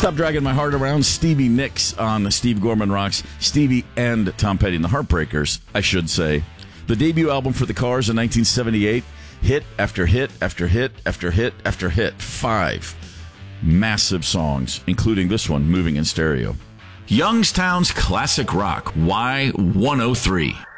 Stop Dragging My Heart Around, Stevie Nicks on Steve Gorman Rocks. Stevie and Tom Petty and the Heartbreakers, I should say. The debut album for the Cars in 1978, hit after hit after hit after hit after hit. 5 massive songs, including this one, Moving in Stereo. Youngstown's Classic Rock, Y103.